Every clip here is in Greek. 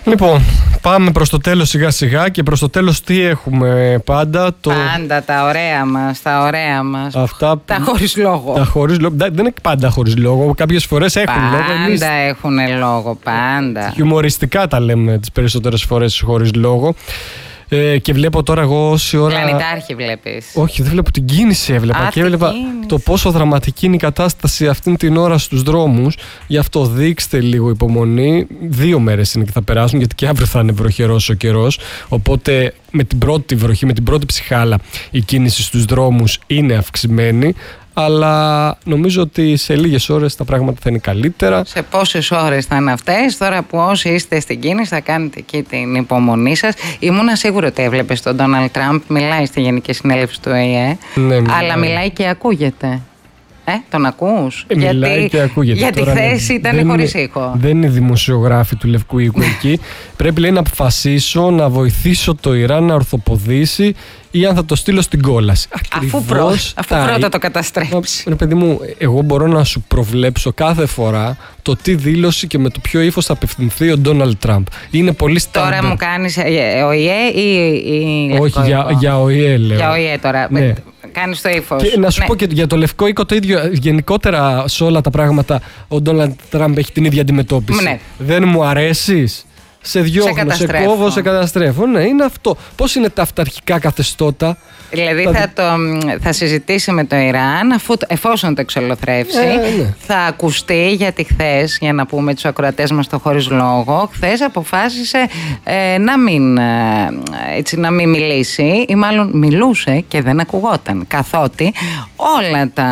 Λοιπόν, πάμε προς το τέλος σιγά σιγά και προς το τέλος τι έχουμε πάντα? Πάντα τα ωραία μας. Αυτά... Τα χωρίς λόγο. Τα χωρίς λόγο. Δεν είναι πάντα χωρίς λόγο. Κάποιες φορές έχουν λόγο. Πάντα έχουν λόγο, πάντα. Χιουμοριστικά τα λέμε τις περισσότερες φορές χωρίς λόγο. Και βλέπω τώρα εγώ όση ώρα. Πλανητάρχη βλέπεις? Όχι, δεν βλέπω την κίνηση. Έβλεπα και έβλεπα το πόσο δραματική είναι η κατάσταση αυτήν την ώρα στους δρόμους. Γι' αυτό δείξτε λίγο υπομονή. 2 μέρες είναι και θα περάσουν, γιατί και αύριο θα είναι βροχερός ο καιρός. Οπότε με την πρώτη βροχή, με την πρώτη ψυχάλα, η κίνηση στους δρόμους είναι αυξημένη. Αλλά νομίζω ότι σε λίγες ώρες τα πράγματα θα είναι καλύτερα. Σε πόσες ώρες θα είναι αυτές? Τώρα που όσοι είστε στην κίνηση θα κάνετε εκεί την υπομονή σας. Ήμουνα σίγουρη ότι έβλεπες τον Ντόναλντ Τραμπ. Μιλάει στη Γενική Συνέλευση του ΟΗΕ. Ναι, αλλά μιλάει και ακούγεται. Τον ακούς? Μιλάει και ακούγεται. Γιατί χθες ήταν χωρίς ήχο. Δεν είναι δημοσιογράφοι του Λευκού Οίκου εκεί. Πρέπει, λέει, να αποφασίσω να βοηθήσω το Ιράν να ορθοποδήσει ή αν θα το στείλω στην κόλαση. Αφού πρώτα το καταστρέψει. Ρε παιδί μου, εγώ μπορώ να σου προβλέψω κάθε φορά το τι δήλωση και με το ποιο ύφος θα απευθυνθεί ο Ντόναλντ Τραμπ. Είναι πολύ στάνταρ. Τώρα μου κάνεις ΟΗΕ ή όχι, για ΟΗΕ λέω. Για ΟΗΕ τώρα. Ναι. Κάνεις το ύφος. Και να σου πω και για το Λευκό Οίκο το ίδιο. Γενικότερα σε όλα τα πράγματα ο Ντόναλντ Τραμπ έχει την ίδια αντιμετώπιση. Ναι. Δεν μου αρέσεις, σε διώχνω, σε κόβω, σε καταστρέφω. Ναι, είναι αυτό. Πώς είναι τα αυταρχικά καθεστώτα? Δηλαδή θα συζητήσει με το Ιράν, εφόσον το εξολοθρεύσει, ναι. Θα ακουστεί, γιατί χθες, για να πούμε τους ακροατές μας το χωρίς λόγο, χθες αποφάσισε να μην μιλήσει, ή μάλλον μιλούσε και δεν ακουγόταν, καθότι όλα τα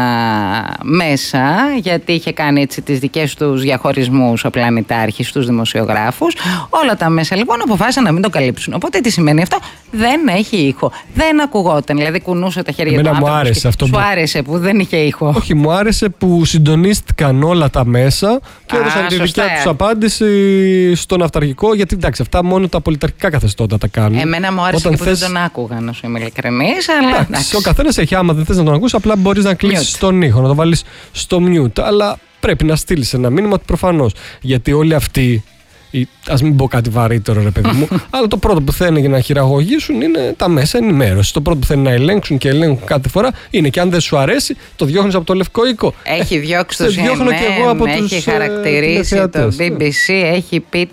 μέσα, γιατί είχε κάνει έτσι τις δικές τους διαχωρισμούς ο πλανητάρχης στους δημοσιογράφους, όλα τα μέσα λοιπόν αποφάσισαν να μην το καλύψουν. Οπότε τι σημαίνει αυτό? Δεν έχει ήχο, δεν ακουγόταν. Δηλαδή κουνούσε τα χέρια του. Μου άρεσε αυτό. Σου άρεσε που δεν είχε ήχο? Όχι, μου άρεσε που συντονίστηκαν όλα τα μέσα και έδωσαν τη δικιά τους απάντηση στον αυταρχικό. Γιατί εντάξει, αυτά μόνο τα πολιταρχικά καθεστώτα τα κάνουν. Εμένα μου άρεσε και που δεν τον άκουγα, να σου είμαι ειλικρινής. Ο καθένας έχει, άμα δεν θες να τον ακούσει, απλά μπορείς να κλείσεις τον ήχο, να το βάλεις στο mute. Αλλά πρέπει να στείλεις ένα μήνυμα ότι προφανώς. Γιατί όλοι αυτοί. Ας μην πω κάτι βαρύτερο, ρε παιδί μου, αλλά το πρώτο που θέλουν για να χειραγωγήσουν είναι τα μέσα ενημέρωση. Το πρώτο που θέλουν να ελέγξουν και ελέγχουν κάθε φορά είναι, και αν δεν σου αρέσει, το διώχνεις από το Λευκό Οίκο. Έχει διώξει το CNN, έχει χαρακτηρίσει το BBC, έχει πει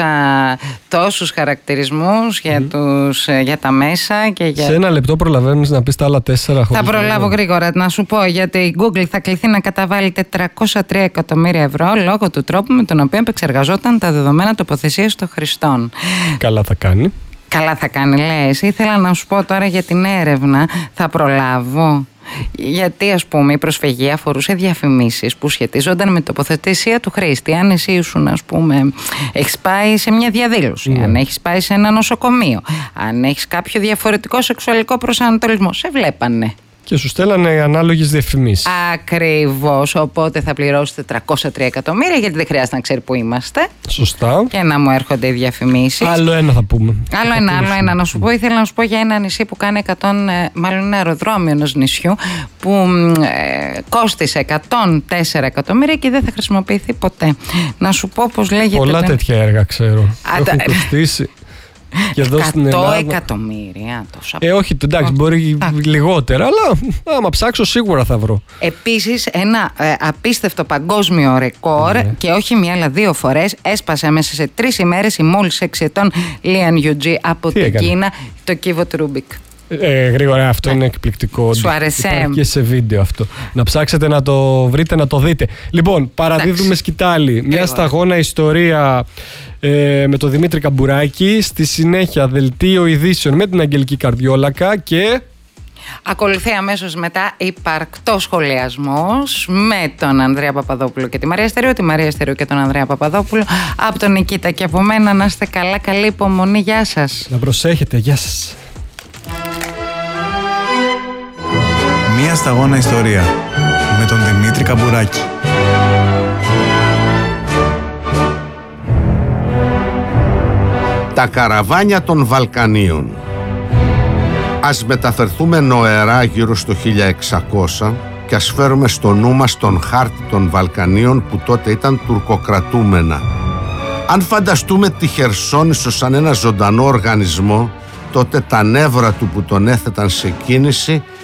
τόσους χαρακτηρισμούς για τα μέσα και για... Σε 1 λεπτό προλαβαίνεις να πεις τα άλλα 4 χωρίς. Θα προλάβω γρήγορα να σου πω, γιατί η Google θα κληθεί να καταβάλει 403 εκατομμύρια ευρώ λόγω του τρόπου με τον οποίο επεξεργαζόταν τα δεδομένα τοποθεσίας των χρηστών. Καλά θα κάνει. Καλά θα κάνει, λες. Ήθελα να σου πω τώρα για την έρευνα. Θα προλάβω? Γιατί, ας πούμε, η προσφυγή αφορούσε διαφημίσεις που σχετίζονταν με τοποθεσία του χρήστη. Αν εσύ ήσουν, ας πούμε, έχεις πάει σε μια διαδήλωση, αν έχεις πάει σε ένα νοσοκομείο, αν έχεις κάποιο διαφορετικό σεξουαλικό προσανατολισμό, σε βλέπανε. Και σου στέλνανε ανάλογες διαφημίσεις. Ακριβώς. Οπότε θα πληρώσετε 403 εκατομμύρια, γιατί δεν χρειάζεται να ξέρει που είμαστε. Σωστά. Και να μου έρχονται οι διαφημίσεις. Άλλο ένα θα πούμε. Άλλο ένα. Να σου πω, ήθελα να σου πω για ένα νησί που κάνει μάλλον ένα αεροδρόμιο ενός νησιού που κόστισε 104 εκατομμύρια και δεν θα χρησιμοποιηθεί ποτέ. Να σου πω πώς λέγεται. Πολλά τέτοια έργα ξέρω. Έχουν κοστίσει. 100 εκατομμύρια. Όχι, εντάξει, μπορεί λιγότερα, αλλά άμα ψάξω σίγουρα θα βρω. Επίσης, ένα απίστευτο παγκόσμιο ρεκόρ, και όχι μία αλλά 2 φορές, έσπασε μέσα σε 3 ημέρες η μόλις 6 ετών Λίαν Γιουτζή από την Κίνα, το κύβο του Ρούμπικ. Γρήγορα, αυτό είναι εκπληκτικό. Σου άρεσε? Υπάρχει και σε βίντεο αυτό. Να ψάξετε να το βρείτε, να το δείτε. Λοιπόν, παραδίδουμε σκητάλη. Μια σταγόνα ιστορία με τον Δημήτρη Καμπουράκη. Στη συνέχεια δελτίο ειδήσεων με την Αγγελική Καρδιόλακα και... Ακολουθεί αμέσως μετά υπαρκτός σχολιασμός με τον Ανδρέα Παπαδόπουλο και τη Μαρία Στεριού, τη Μαρία Στεριού και τον Ανδρέα Παπαδόπουλο από τον Νικήτα. Και από μένα να είστε καλά, καλή υπομονή. Γεια σας. Να προσέχετε, γεια σας. Μια σταγόνα ιστορία με τον Δημήτρη Καμπουράκη. Τα καραβάνια των Βαλκανίων. Ας μεταφερθούμε νοερά γύρω στο 1600 και ας φέρουμε στο νου μας τον χάρτη των Βαλκανίων που τότε ήταν τουρκοκρατούμενα. Αν φανταστούμε τη Χερσόνησο σαν ένα ζωντανό οργανισμό, τότε τα νεύρα του που τον έθεταν σε κίνηση